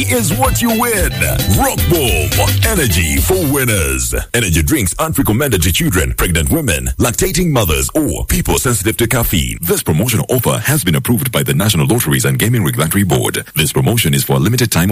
is what you win. Rock Boom, energy for winners. Energy drinks aren't recommended to children, pregnant women, lactating mothers, or people sensitive to caffeine. This promotional offer has been approved by the National Lotteries and Gaming Regulatory Board. This promotion is for a limited time